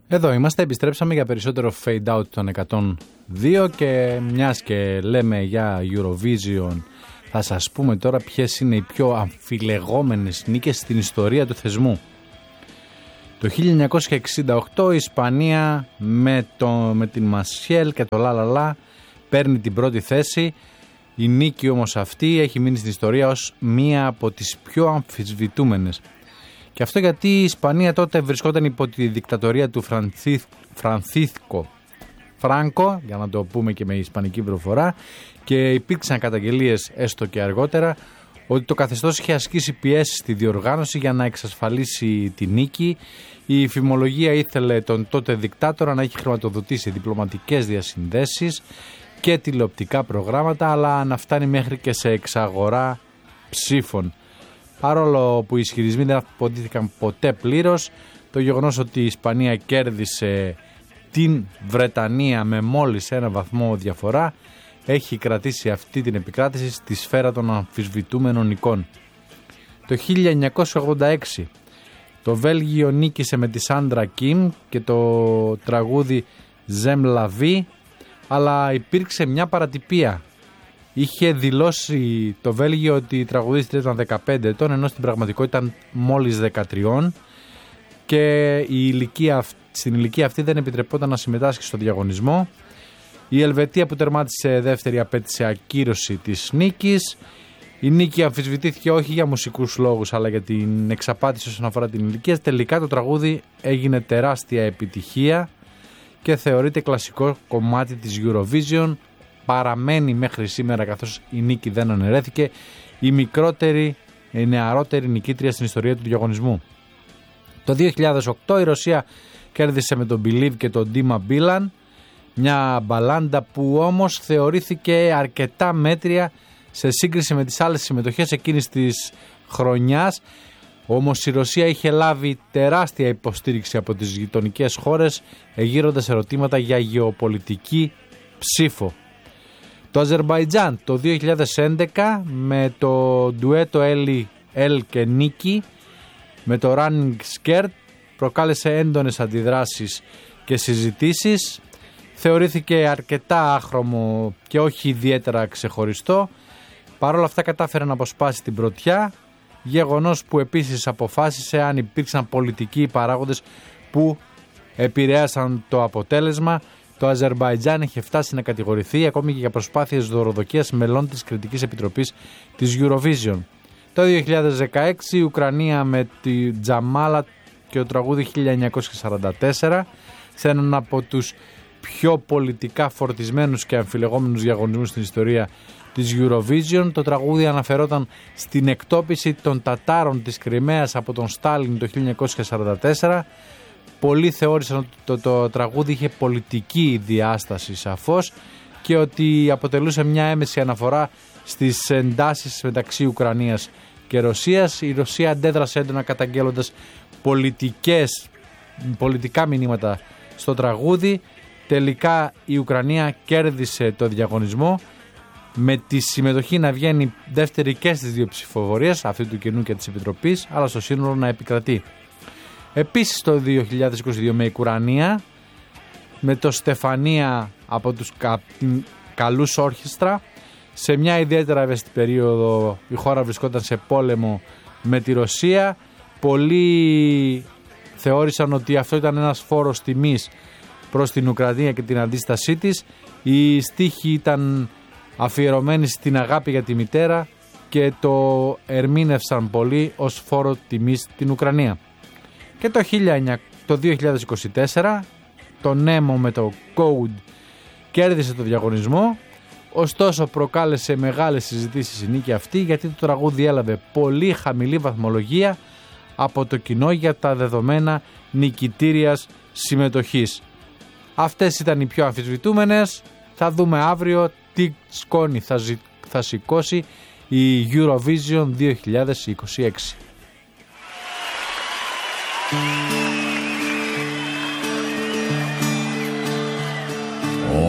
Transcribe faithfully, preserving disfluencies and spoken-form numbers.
Εδώ είμαστε, επιστρέψαμε για περισσότερο fade out των εκατόν δύο και μιας και λέμε για Eurovision, θα σας πούμε τώρα ποιες είναι οι πιο αμφιλεγόμενες νίκες στην ιστορία του θεσμού. Το χίλια εννιακόσια εξήντα οκτώ η Ισπανία με, το, με την Μασιέλ και το Λαλαλά παίρνει την πρώτη θέση. Η νίκη όμως αυτή έχει μείνει στην ιστορία ως μία από τις πιο αμφισβητούμενες. Και αυτό γιατί η Ισπανία τότε βρισκόταν υπό τη δικτατορία του Φρανσίσκο Φράνκο, για να το πούμε και με ισπανική προφορά, και υπήρξαν καταγγελίες έστω και αργότερα ότι το καθεστώς είχε ασκήσει πιέσεις στη διοργάνωση για να εξασφαλίσει τη νίκη. Η φημολογία ήθελε τον τότε δικτάτορα να έχει χρηματοδοτήσει διπλωματικές διασυνδέσεις και τηλεοπτικά προγράμματα, αλλά να φτάνει μέχρι και σε εξαγορά ψήφων. Παρόλο που οι ισχυρισμοί δεν αποδείχθηκαν ποτέ πλήρως, το γεγονός ότι η Ισπανία κέρδισε την Βρετανία με μόλις ένα βαθμό διαφορά έχει κρατήσει αυτή την επικράτηση στη σφαίρα των αμφισβητούμενων εικόν. Το χίλια εννιακόσια ογδόντα έξι το Βέλγιο νίκησε με τη Σάντρα Κιμ και το τραγούδι Ζεμ Λαβί, αλλά υπήρξε μια παρατυπία. Είχε δηλώσει το Βέλγιο ότι η τραγουδίστρια ήταν δεκαπέντε ετών, ενώ στην πραγματικότητα ήταν μόλις δεκατρία και η ηλικία, στην ηλικία αυτή δεν επιτρεπόταν να συμμετάσχει στο διαγωνισμό. Η Ελβετία που τερμάτισε δεύτερη απέτησε ακύρωση της νίκης. Η νίκη αμφισβητήθηκε όχι για μουσικούς λόγους αλλά για την εξαπάτηση όσον αφορά την ηλικία. Τελικά το τραγούδι έγινε τεράστια επιτυχία και θεωρείται κλασικό κομμάτι της Eurovision. Παραμένει μέχρι σήμερα, καθώς η νίκη δεν αναιρέθηκε, η μικρότερη, η νεαρότερη νικήτρια στην ιστορία του διαγωνισμού. Το δύο χιλιάδες οκτώ η Ρωσία κέρδισε με τον Believe και τον Dima Bilan, μια μπαλάντα που όμως θεωρήθηκε αρκετά μέτρια σε σύγκριση με τις άλλες συμμετοχές εκείνης της χρονιάς. Όμως η Ρωσία είχε λάβει τεράστια υποστήριξη από τις γειτονικές χώρες, εγείροντας ερωτήματα για γεωπολιτική ψήφο. Το Αζερμπαϊτζάν το δύο χιλιάδες έντεκα με το ντουέτο Έλλη Ελ και Νίκη με το Running Skirt προκάλεσε έντονες αντιδράσεις και συζητήσεις. Θεωρήθηκε αρκετά άχρωμο και όχι ιδιαίτερα ξεχωριστό. Παρ' όλα αυτά κατάφερε να αποσπάσει την πρωτιά, γεγονός που επίσης αποφάσισε αν υπήρξαν πολιτικοί παράγοντες που επηρέασαν το αποτέλεσμα. Το Αζερμπαϊτζάν είχε φτάσει να κατηγορηθεί ακόμη και για προσπάθειες δωροδοκίας μελών της Κριτικής Επιτροπής της Eurovision. Το δύο χιλιάδες δεκαέξι η Ουκρανία με τη Τζαμάλα και το τραγούδι χίλια εννιακόσια σαράντα τέσσερα σε έναν από τους πιο πολιτικά φορτισμένους και αμφιλεγόμενους διαγωνισμούς στην ιστορία της Eurovision. Το τραγούδι αναφερόταν στην εκτόπιση των Τατάρων της Κριμαίας από τον Στάλιν το χίλια εννιακόσια σαράντα τέσσερα. Πολλοί θεώρησαν ότι το, το τραγούδι είχε πολιτική διάσταση σαφώς και ότι αποτελούσε μια έμεση αναφορά στις εντάσεις μεταξύ Ουκρανίας και Ρωσίας. Η Ρωσία αντέδρασε έντονα καταγγέλλοντας πολιτικές, πολιτικά μηνύματα στο τραγούδι. Τελικά η Ουκρανία κέρδισε το διαγωνισμό με τη συμμετοχή να βγαίνει δεύτερη και στις δύο ψηφοφορίες, αυτή του κοινού και της Επιτροπής, αλλά στο σύνολο να επικρατεί. Επίσης το δύο χιλιάδες είκοσι δύο με η Ουκρανία με το Στεφανία από τους κα, την καλούς όρχιστρα. Σε μια ιδιαίτερα ευαίσθητη περίοδο η χώρα βρισκόταν σε πόλεμο με τη Ρωσία. Πολλοί θεώρησαν ότι αυτό ήταν ένας φόρος τιμής προς την Ουκρανία και την αντίστασή της. Οι στίχοι ήταν αφιερωμένοι στην αγάπη για τη μητέρα και το ερμήνευσαν πολύ ως φόρο τιμής στην Ουκρανία. Και το δύο χιλιάδες είκοσι τέσσερα το Νέμο με το Code κέρδισε το διαγωνισμό, ωστόσο προκάλεσε μεγάλες συζητήσεις η νίκη αυτή γιατί το τραγούδι έλαβε πολύ χαμηλή βαθμολογία από το κοινό για τα δεδομένα νικητήριας συμμετοχής. Αυτές ήταν οι πιο αμφισβητούμενες. Θα δούμε αύριο τι σκόνη θα, ζη... θα σηκώσει η Eurovision δύο χιλιάδες είκοσι έξι.